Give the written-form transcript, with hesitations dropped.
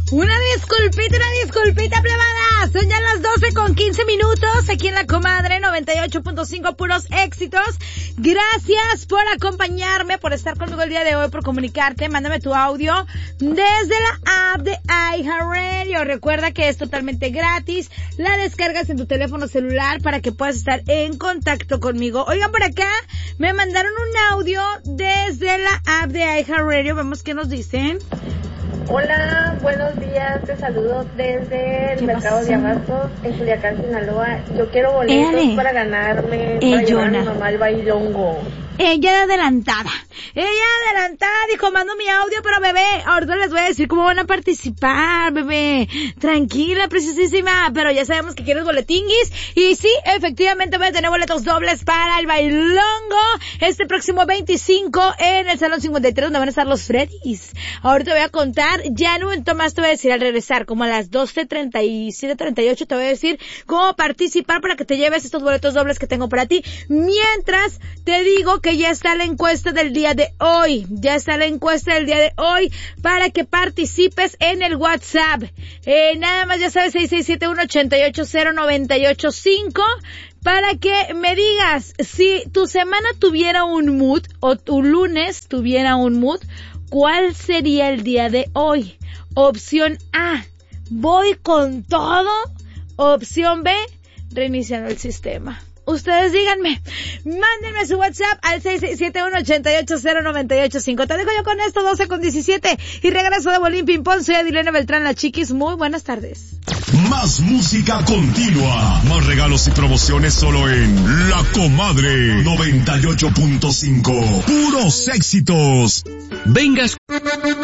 Una disculpita, plebada. Son ya las 12:15 aquí en La Comadre 98.5, puros éxitos. Gracias por acompañarme, por estar conmigo el día de hoy, por comunicarte. Mándame tu audio desde la app de iHeartRadio. Recuerda que es totalmente gratis. La descargas en tu teléfono celular para que puedas estar en contacto conmigo. Oigan, por acá me mandaron un audio desde la app de iHeartRadio. Vemos qué nos dicen. Hola, buenos días, te saludo desde el mercado de Abastos en Culiacán, Sinaloa. Yo quiero boletos para ganarme, para llevar a mi mamá al bailongo. Ella adelantada, dijo, mando mi audio, pero bebé, ahorita les voy a decir cómo van a participar, bebé. Tranquila, preciosísima, pero ya sabemos que quieres boletinguis. Y sí, efectivamente voy a tener boletos dobles para el bailongo este próximo 25 en el Salón 53, donde van a estar los Freddys. Ahorita voy a contar, ya en un momento más te voy a decir al regresar, como a las 12:37-38 te voy a decir cómo participar para que te lleves estos boletos dobles que tengo para ti. Mientras, te digo que ya está la encuesta del día de hoy. Para que participes en el WhatsApp. Nada más ya sabes, 6671-880-985. Para que me digas si tu semana tuviera un mood o tu lunes tuviera un mood, ¿cuál sería el día de hoy? Opción A, voy con todo. Opción B, reiniciando el sistema. Ustedes díganme, mándenme su WhatsApp al 6671-880-985. Te dejo yo con esto, 12:17, y regreso de Bolín Pimpón. Soy Adilena Beltrán, la Chiquis. Muy buenas tardes. Más música continua, más regalos y promociones solo en La Comadre 98.5. Puros éxitos. Vengas.